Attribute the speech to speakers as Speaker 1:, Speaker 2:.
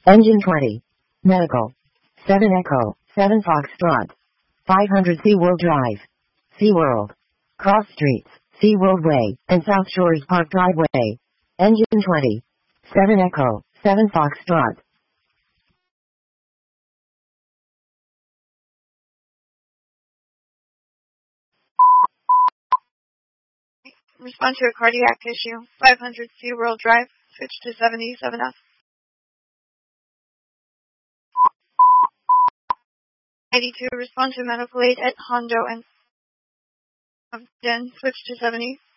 Speaker 1: Engine 20. Medical. 7 Echo, 7 Foxtrot. 500 SeaWorld Drive. SeaWorld. Cross Streets, SeaWorld Way, and South Shores Park Driveway. Engine 20. 7 Echo, 7 Foxtrot.
Speaker 2: Respond to a cardiac issue. 500 SeaWorld Drive. Switch to 77F. 82. Respond to medical aid at Hondo and Den. Switch to 70.